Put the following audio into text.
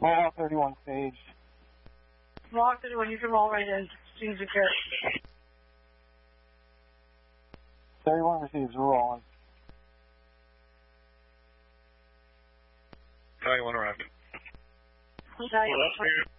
Roll 31 stage. Roll 31, you can roll right in. Seems to care. 31 receives, roll on. 91 arrived. Okay.